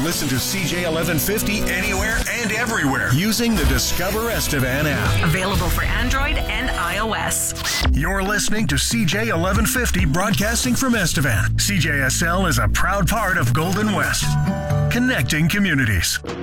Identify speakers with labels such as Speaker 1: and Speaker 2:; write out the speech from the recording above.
Speaker 1: Listen to CJ 1150 anywhere and everywhere using the Discover Estevan app.
Speaker 2: Available for Android and iOS.
Speaker 1: You're listening to CJ 1150 broadcasting from Estevan. CJSL is a proud part of Golden West, connecting communities.